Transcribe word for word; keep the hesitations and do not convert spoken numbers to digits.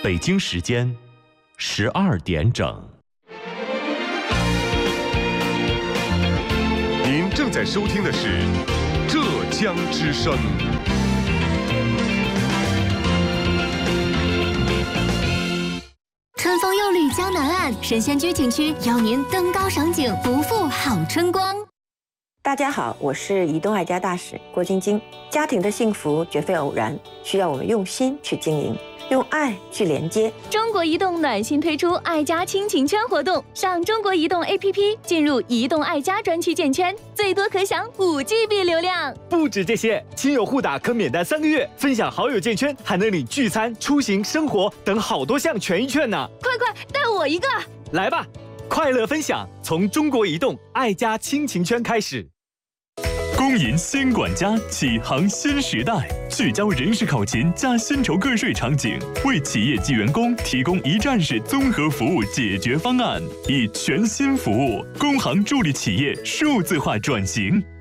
北京时间十二点整。 您正在收听的是浙江之声。 春风又绿江南岸，神仙居景区邀您登高赏景，不负好春光。 大家好，我是移动爱家大使郭晶晶。家庭的幸福绝非偶然，需要我们用心去经营，用爱去连接。 中国移动暖心推出爱家亲情圈活动，上中国移动 A P P 进入移动爱家专区建圈，最多可享五 G B 流量。 不止这些，亲友互打可免单三个月，分享好友建圈还能领聚餐、出行、生活等好多项权益券呢！ 快快带我一个！ 来吧，快乐分享从中国移动爱家亲情圈开始。 公银新管家启航新时代，聚焦人事考勤加薪酬个税场景，为企业及员工提供一站式综合服务解决方案，以全新服务，工行助力企业数字化转型，